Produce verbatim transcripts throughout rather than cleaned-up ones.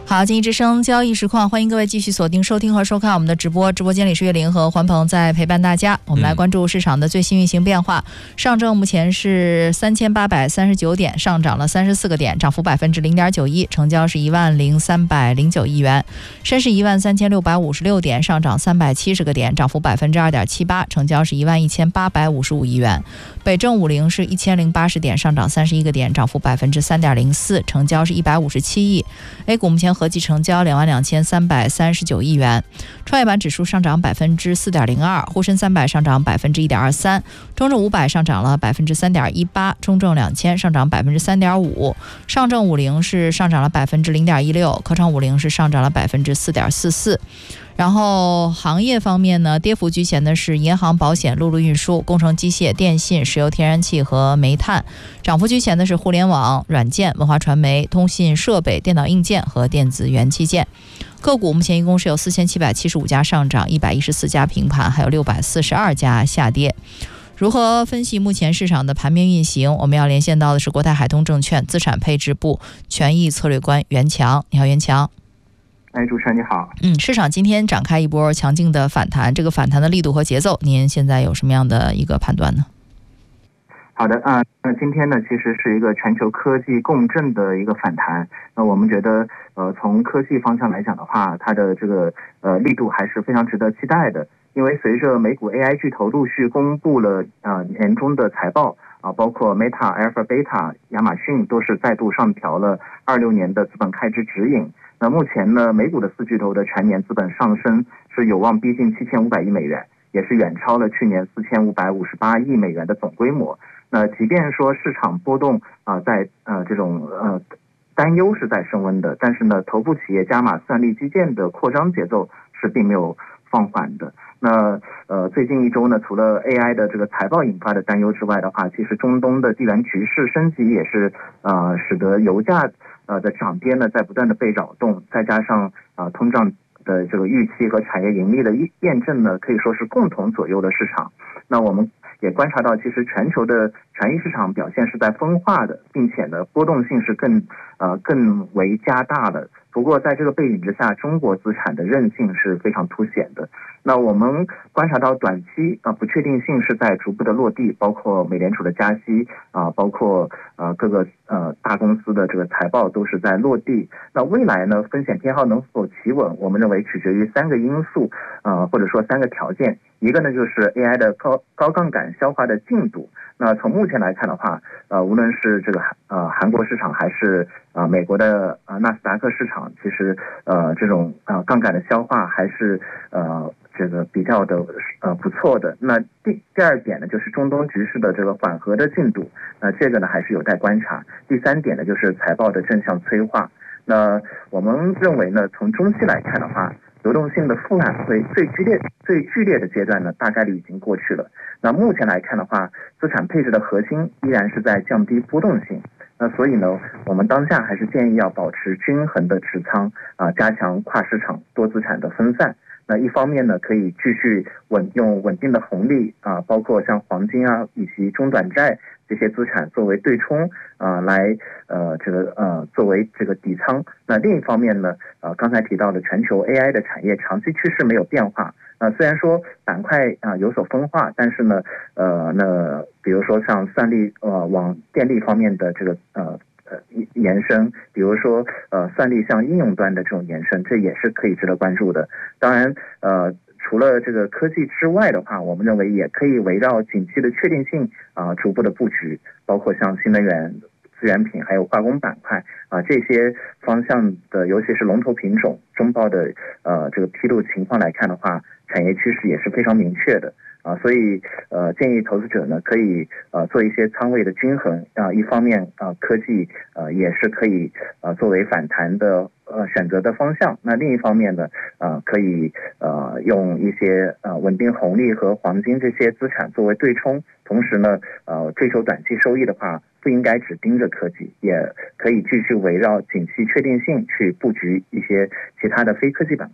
好，经济之声交易实况，欢迎各位继续锁定收听和收看我们的直播。直播间里是岳林和环鹏在陪伴大家。我们来关注市场的最新运行变化。嗯、上证目前是三千八百三十九点，上涨了三十四个点，涨幅百分之零点九一，成交是一万零三百零九亿元。深市一万三千六百五十六点，上涨三百七十个点，涨幅百分之二点七八，成交是一万一千八百五十五亿元。北证五零是一千零八十点，上涨三十一个点，涨幅百分之三点零四，成交是一百五十七亿。A 股目前合计成交两万两千三百三十九亿元。创业板指数上涨百分之四点零二，沪深三百上涨百分之一点二三，中证五百上涨了百分之三点一八，中证两千上涨百分之三点五，上证五零是上涨了百分之零点一六，科创五零是上涨了百分之四点四四。然后行业方面呢，跌幅居前的是银行、保险、陆路运输、工程机械、电信、石油天然气和煤炭；涨幅居前的是互联网、软件、文化传媒、通信设备、电脑硬件和电子元器件。个股目前一共是有四千七百七十五家上涨，一百一十四家平盘，还有六百四十二家下跌。如何分析目前市场的盘面运行？我们要连线到的是国泰海通证券资产配置部权益策略官袁强。你好，袁强。 哎，主持人你好。 嗯，市场今天展开一波强劲的反弹，这个反弹的力度和节奏，您现在有什么样的一个判断呢？ 好的啊，那今天呢，其实是一个全球科技共振的一个反弹。那我们觉得，呃，从科技方向来讲的话，它的这个呃力度还是非常值得期待的。因为随着美股 A I 巨头陆续公布了呃年中的财报啊，包括 Meta、Alphabet、亚马逊都是再度上调了二六年的资本开支指引。那目前呢，美股的四巨头的全年资本上升是有望逼近七千五百亿美元，也是远超了去年四千五百五十八亿美元的总规模。那即便说市场波动啊、呃，在呃这种呃担忧是在升温的，但是呢，头部企业加码算力基建的扩张节奏是并没有放缓的。那呃最近一周呢，除了 A I 的这个财报引发的担忧之外的话，其实中东的地缘局势升级也是呃使得油价呃的涨跌呢在不断的被扰动，再加上啊、呃、通胀的这个预期和产业盈利的验证呢，可以说是共同左右了市场。那我们也观察到，其实全球的权益市场表现是在分化的，并且呢波动性是更呃更为加大的。不过在这个背景之下，中国资产的韧性是非常凸显的。那我们观察到短期啊、呃、不确定性是在逐步的落地，包括美联储的加息啊、呃，包括呃各个呃大公司的这个财报都是在落地。那未来呢，风险偏好能否企稳，我们认为取决于三个因素，呃或者说三个条件。一个呢就是 A I 的高高杠杆消化的进度。那从目前来看的话，呃，无论是这个呃韩国市场还是呃美国的呃纳斯达克市场，其实呃这种呃杠杆的消化还是呃这个比较的呃不错的。那第第二点呢，就是中东局势的这个缓和的进度，那这个呢还是有待观察。第三点呢，就是财报的正向催化。那我们认为呢，从中期来看的话，流动性的负揽会最剧烈、最剧烈的阶段呢，大概率已经过去了。那目前来看的话，资产配置的核心依然是在降低波动性。那所以呢，我们当下还是建议要保持均衡的持仓啊，加强跨市场多资产的分散。那一方面呢，可以继续稳用稳定的红利啊，包括像黄金啊以及中短债这些资产作为对冲啊，来呃这个呃作为这个底仓。那另一方面呢，呃刚才提到的全球 A I 的产业长期趋势没有变化。呃虽然说板块啊、呃、有所分化，但是呢呃那比如说像算力呃往电力方面的这个呃。呃，延伸，比如说呃，算力向应用端的这种延伸，这也是可以值得关注的。当然，呃，除了这个科技之外的话，我们认为也可以围绕景气的确定性啊、呃，逐步的布局，包括像新能源、资源品还有化工板块啊、呃、这些方向的，尤其是龙头品种，中报的呃这个披露情况来看的话，产业趋势也是非常明确的。啊，所以呃，建议投资者呢可以呃做一些仓位的均衡啊，一方面啊科技呃也是可以呃作为反弹的呃选择的方向，那另一方面呢呃可以呃用一些呃稳定红利和黄金这些资产作为对冲，同时呢呃追求短期收益的话，不应该只盯着科技，也可以继续围绕景气确定性去布局一些其他的非科技板块。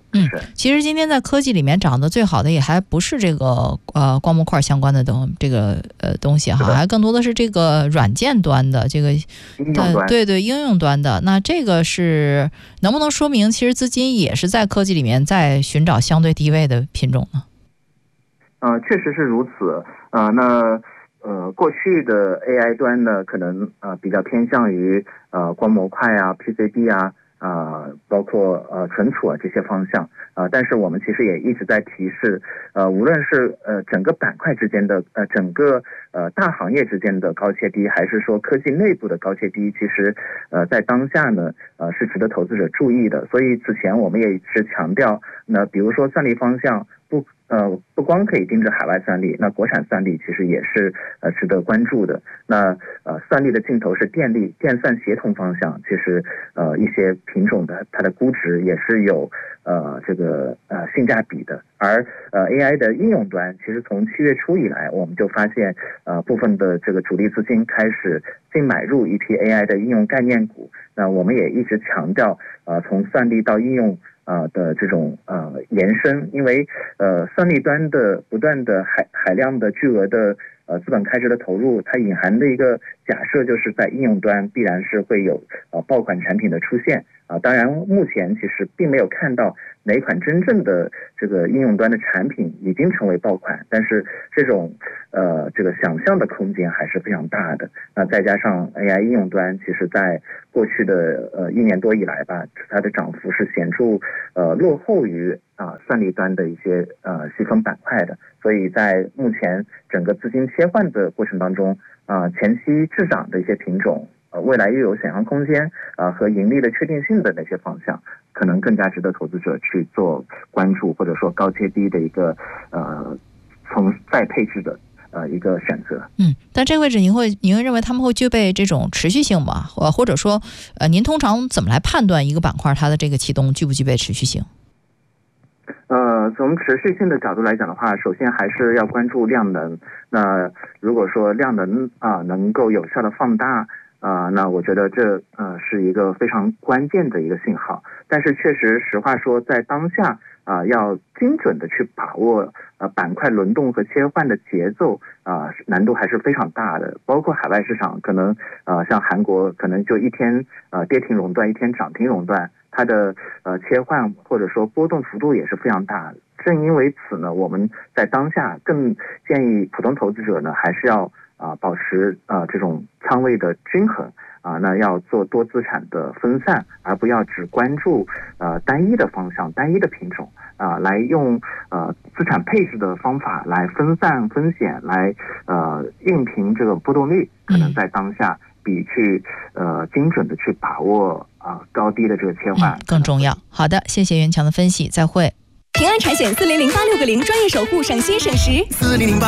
嗯，其实今天在科技里面涨得最好的也还不是这个呃光模块相关的东这个呃东西哈，还更多的是这个软件端的这个应用端， 对对应用端的。那这个是能不能说明其实资金也是在科技里面在寻找相对低位的品种呢？ 呃，确实是如此。呃，那呃过去的 A I 端呢，可能呃比较偏向于呃光模块啊、P C B 啊。呃，包括呃存储啊这些方向啊、呃，但是我们其实也一直在提示，呃，无论是呃整个板块之间的呃整个呃大行业之间的高切低，还是说科技内部的高切低，其实呃在当下呢呃是值得投资者注意的。所以此前我们也一直强调，那比如说算力方向不。呃，不光可以盯着海外算力，那国产算力其实也是呃值得关注的。那呃，算力的尽头是电力、电算协同方向，其实呃一些品种的它的估值也是有呃这个呃性价比的。而呃 A I 的应用端，其实从七月初以来，我们就发现呃部分的这个主力资金开始净买入一批 A I 的应用概念股。那我们也一直强调，呃从算力到应用。呃的这种呃延伸，因为呃算力端的不断的海海量的巨额的呃资本开支的投入，它隐含的一个假设就是在应用端必然是会有呃爆款产品的出现啊、呃。当然，目前其实并没有看到哪一款真正的这个应用端的产品已经成为爆款，但是这种呃这个想象的空间还是非常大的。那再加上 A I 应用端，其实在过去的呃一年多以来吧，它的涨幅是显著呃落后于啊、呃、算力端的一些呃细分板块的，所以在目前整个资金切换的过程当中啊、呃，前期滞涨的一些品种，呃未来又有想象空间啊、呃、和盈利的确定性的那些方向，可能更加值得投资者去做关注，或者说高接低的一个呃从再配置的。呃，一个选择。 嗯，但这个位置您会您会认为他们会具备这种持续性吗？或或者说，呃，您通常怎么来判断一个板块它的这个启动具不具备持续性？ 呃，从持续性的角度来讲的话，首先还是要关注量能。那如果说量能啊、呃、能够有效的放大啊、呃，那我觉得这呃是一个非常关键的一个信号。但是确实，实话说，在当下。啊、呃，要精准的去把握呃板块轮动和切换的节奏啊、呃，难度还是非常大的。包括海外市场，可能呃像韩国，可能就一天呃跌停熔断，一天涨停熔断，它的呃切换或者说波动幅度也是非常大的。正因为此呢，我们在当下更建议普通投资者呢，还是要啊、呃、保持啊、呃、这种仓位的均衡。啊，那要做多资产的分散，而不要只关注呃单一的方向、单一的品种啊、呃，来用呃资产配置的方法来分散风险，来呃应平这个波动率，可能在当下比去呃精准的去把握啊、呃、高低的这个切换、嗯、 更重要。好的，谢谢袁强的分析，再会。 平安产险四零零八六个零专业守护，省心省时。 四零零八